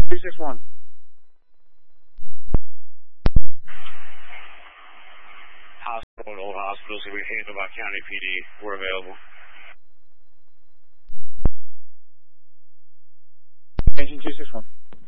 261. Hospital and Old Hospitals that we handle by County PD. We're available. Engine 261.